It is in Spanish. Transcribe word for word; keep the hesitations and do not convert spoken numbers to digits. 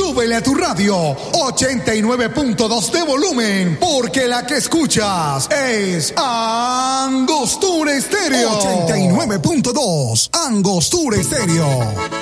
súbele a tu radio ochenta y nueve punto dos de volumen, porque la que escuchas es Angostura Estéreo. ochenta y nueve punto dos, Angostura Estéreo.